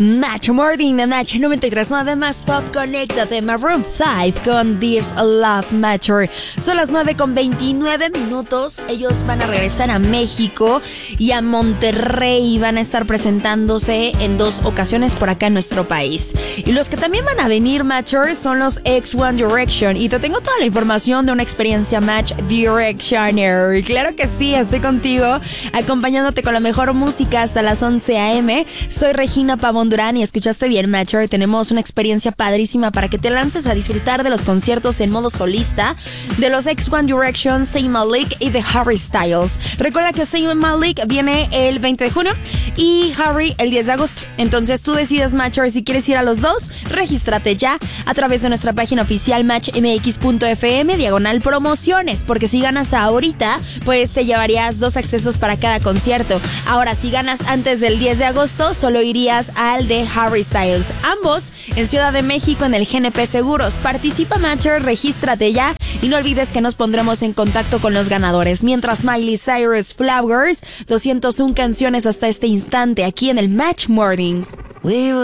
Match Morning de Match 93.9 más Pop. Conéctate, Maroon 5 con This Love Matter. Son las 9:29. Ellos van a regresar a México y a Monterrey. Van a estar presentándose en 2 ocasiones por acá en nuestro país. Y los que también van a venir, Matcher, son los ex One Direction. Y te tengo toda la información de una experiencia Match Directioner. Claro que sí, estoy contigo, acompañándote con la mejor música hasta las 11 a.m. Soy Regina Pavón Durán y escuchaste bien, Matcher. Tenemos una experiencia padrísima para que te lances a disfrutar de los conciertos en modo solista de los ex One Direction, Zayn Malik y de Harry Styles. Recuerda que Zayn Malik viene el 20 de junio y Harry el 10 de agosto. Entonces tú decides, Matcher, si quieres ir a los dos. Regístrate ya a través de nuestra página oficial matchmx.fm/promociones, porque si ganas ahorita, pues te llevarías 2 accesos para cada concierto. Ahora, si ganas antes del 10 de agosto, solo irías al de Harry Styles. Ambos en Ciudad de México en el GNP Seguros. Participa, Matcher, regístrate ya y no olvides que nos pondremos en contacto con los ganadores. Mientras Miley Cyrus, Flowers, 201 canciones hasta este instante aquí en el Match Morning.